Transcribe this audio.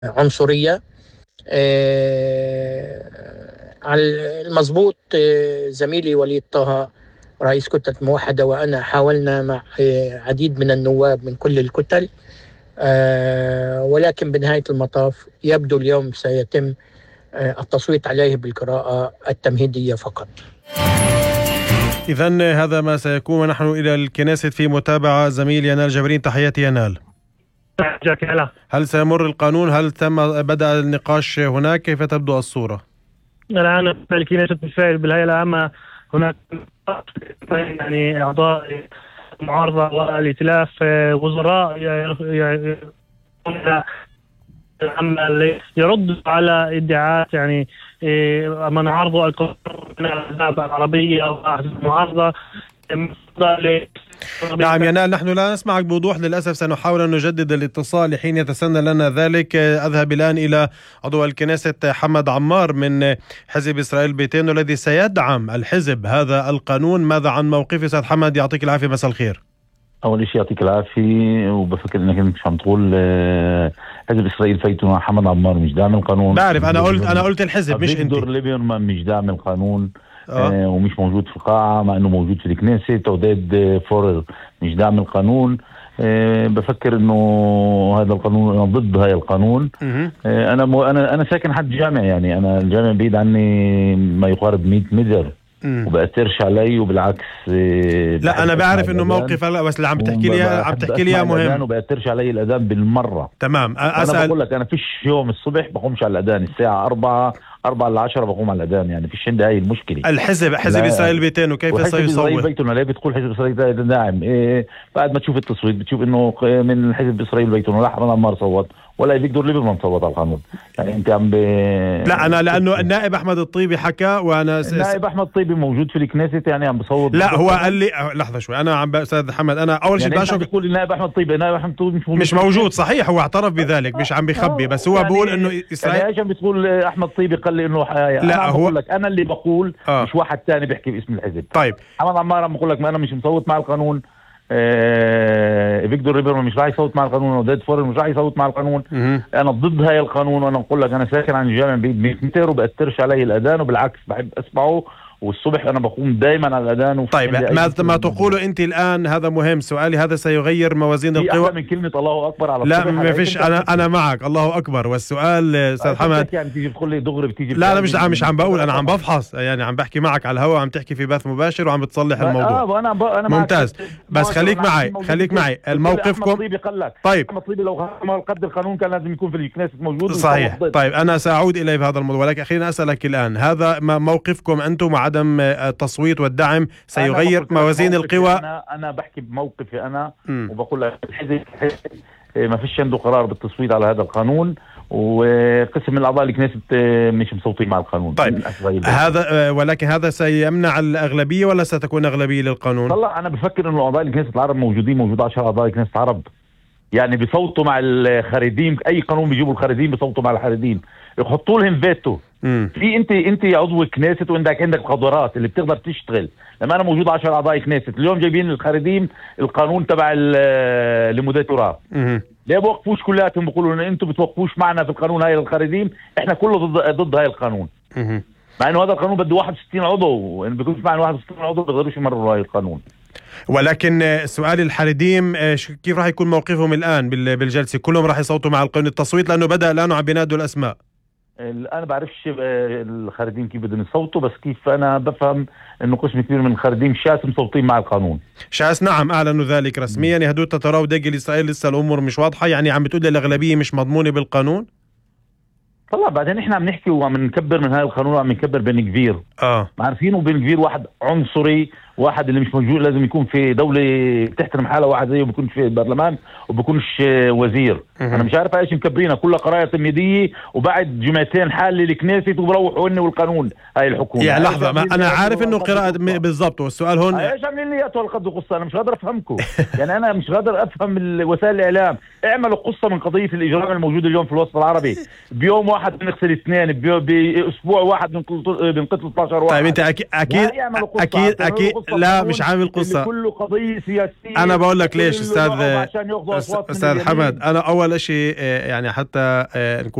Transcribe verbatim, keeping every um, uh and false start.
عنصرية. على المضبوط، زميلي وليد طه رئيس كتلة موحدة وأنا حاولنا مع عديد من النواب من كل الكتل، ولكن بنهاية المطاف يبدو اليوم سيتم التصويت عليه بالقراءة التمهيدية فقط. إذن هذا ما سيكون، ونحن إلى الكنيست في متابعة. زميل ينال جبرين، تحياتي ينال. هل سيمر القانون؟ هل تم بدأ النقاش هناك؟ كيف تبدو الصورة؟ الآن في الكنيست بالفعل بالهيئة العامة هناك يعني أعضاء المعارضة والائتلاف وزراء يرد على ادعاءات يعني من عرضوا القانون من الأحزاب العربية أو المعارضة. نعم ينال، نحن لا نسمعك بوضوح للأسف. سنحاول أن نجدد الاتصال لحين يتسنى لنا ذلك. أذهب الآن إلى عضو الكنيست حمد عمار من حزب إسرائيل بيتين الذي سيدعم الحزب هذا القانون. ماذا عن موقف أستاذ حمد؟ يعطيك العافية، مساء الخير. أول شيء يعطيك العافية، وبفكر إنك أنت مش عم تقول حزب إسرائيل بيتين حمد عمار مش داعم القانون. بعرف، أنا قلت أنا قلت الحزب مش أنت. ليبرمان مش داعم القانون. آه. ومش موجود في القاعة مع انه موجود في الكنيست. عوداد فورر مش داعم القانون. آه بفكر انه هذا القانون، انا ضد هذا القانون. آه انا مو انا انا ساكن حد جامع، يعني انا الجامع بعيد عني ما يقارب مئة متر وبأثرش علي، وبالعكس آه لا انا بعرف انه موقف، هلا بس اللي عم تحكي لي عم تحكي لي مهم، وبأثرش علي الاذان بالمره. تمام. اسال، انا بقول لك انا فيش يوم الصبح بقومش على الاذان الساعه أربعة أربعة لعشرة بقوم على الأذان، يعني فيش عندي هاي المشكلة. الحزب حزب إسرائيل بيتين وكيف سيصوت؟ بيتنا ليه بتقول حزب إسرائيل داعم؟ إيه بعد ما تشوف التصويت بتشوف إنه من حزب إسرائيل بيتنا لا حمد عمار صوت ولا فيكتور ليبرمان صوت على القانون. يعني أنت عم ب... لا أنا لأنه النائب أحمد الطيبي حكى، وأنا س... النائب أحمد الطيبي موجود في الكنيست، يعني عم بصوت. لا هو قال لي لحظة شوي، أنا عم أستاذ حمد أنا أول شيء يعني بدي بقول النائب أحمد الطيبي، النائب أحمد الطيبي مش موجود. مش موجود صحيح، هو اعترف بذلك، مش عم بيخبي، بس هو يعني بيقول إنه إسرائيل. يعني إيش عم بتقول أحمد الطيبي قال لي إنه لا أنا هو لك انا اللي بقول آه. مش واحد تاني بيحكي باسم الحزب. طيب حمد عمار عم بقول لك ما انا مش مصوت مع القانون. آه فيكتور ليبرمان مش راح يصوت مع القانون، وداد فورن مش راح يصوت مع القانون. م- انا ضد هاي القانون، وانا بقول لك انا ساكن عن الجامع بعيد مئة متر وبأثرش علي الاذان، وبالعكس بحب اسمعه، والصبح انا بقوم دائما على الاذان. طيب ما ما تقوله انت الان هذا مهم. سؤالي هذا سيغير موازين القوى من كلمه الله اكبر على لا ما فيش. انا انا معك الله اكبر، والسؤال استاذ حمد يعني بتيجي تقول لي دغري بتيجي لا انا مش مش عم بقول، انا عم بفحص، يعني عم بحكي معك على الهواء، عم تحكي في بث مباشر وعم بتصلح الموضوع. اه انا ب... انا ممتاز، بس خليك معي خليك معي الموقفكم. طيب احمد طيبي لو قد القانون كان لازم يكون في الكنيست موجود. صحيح. طيب انا ساعود اليه في هذا الموضوع، ولكن خليني اسالك الان، هذا موقفكم انتم مع عدم التصويت والدعم سيغير موازين القوى؟ انا انا بحكي بموقفي انا م. وبقول لك الحزب ما فيش عنده قرار بالتصويت على هذا القانون، وقسم من الاعضاء الكنيست مش مصوتين مع القانون. طيب هذا ولكن هذا سيمنع الاغلبيه ولا ستكون اغلبيه للقانون؟ طلع انا بفكر انه اعضاء الكنيست العرب موجودين، موجود عشرة اعضاء الكنيست العرب، يعني بيصوتوا مع الخارجين. اي قانون بيجيبوا الخارجين بيصوتوا مع الخارجين، يحطوا لهم فيتو. في انت انت عضو كنيست وعندك عندك قدرات اللي بتقدر تشتغل. لما انا موجود عشرة اعضاء كنيست اليوم جايبين الخارجين القانون تبع لمدة تراب، ليه بوقفوش كلياتهم بيقولوا ان انتم بتوقفوش معنا في القانون هاي الخارجين؟ احنا كله ضد ضد هاي القانون، مع انه هذا القانون بده واحد وستين عضو، وان بيكونش معنا واحد وستين عضو بيقدروش يمرروا هاي القانون. ولكن سؤال الحريديم كيف راح يكون موقفهم الان بالجلسه؟ كلهم راح يصوتوا مع القانون التصويت لانه بدا الان عم بينادوا الاسماء؟ انا بعرفش الخارجين كيف بدهم يصوتوا، بس كيف انا بفهم انه قسم كبير من الخارجين شاس مصوتين مع القانون. شاس نعم اعلنوا ذلك رسميا. يهدوا تتراو دقل اسرائيل لسه الامور مش واضحه، يعني عم بتقول الاغلبيه مش مضمونه بالقانون. طلع بعدين احنا عم نحكي وعم نكبر من هذا القانون وعم نكبر بن كبير. اه عارفينه بن كبير واحد عنصري، واحد اللي مش موجود لازم يكون في دوله تحترم حالها، واحد زيه بيكون في البرلمان وبيكونش وزير. مه. انا مش عارف ايش مكبرينها، كلها قرايه تمهيديه وبعد جمعتين حال للكنيست وبروحوا هن والقانون هاي الحكومه. يعني لحظه، ما انا عارف انه قراءه بالضبط، والسؤال هون ايش عاملين لي اياها القد قصه؟ انا مش قادر افهمكم. يعني انا مش قادر افهم وسائل الاعلام. اعملوا قصه من قضيه الاجرام الموجوده اليوم في الوسط العربي، بيوم واحد بنغسل اثنين، باسبوع واحد بنقتل اثني عشر واحد. طيب انت اكيد اكيد اكيد, أكيد لا مش عامل قصة، كله قضية سياسية. أنا بقول لك ليش أستاذ عشان ياخذوا أصوات أستاذ حمد. أنا أول شيء يعني حتى